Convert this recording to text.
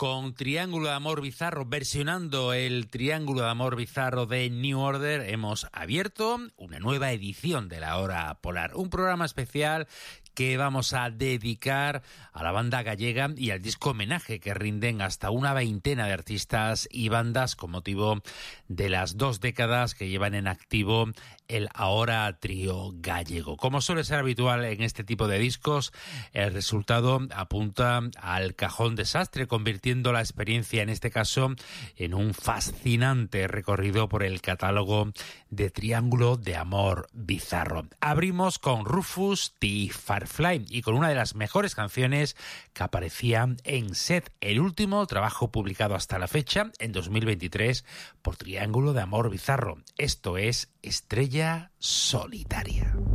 Con Triángulo de Amor Bizarro, versionando el Triángulo de Amor Bizarro de New Order, hemos abierto una nueva edición de La Hora Polar, un programa especial que vamos a dedicar a la banda gallega y al disco homenaje que rinden hasta una veintena de artistas y bandas con motivo de las 2 décadas que llevan en activo el ahora trío gallego. Como suele ser habitual en este tipo de discos, el resultado apunta al cajón desastre, convirtiendo la experiencia, en este caso, en un fascinante recorrido por el catálogo de Triángulo de Amor Bizarro. Abrimos con Rufus T. Firefly y con una de las mejores canciones que aparecía en Set, el último trabajo publicado hasta la fecha, en 2023, por Triángulo de Amor Bizarro. Esto es Estrella Solitaria.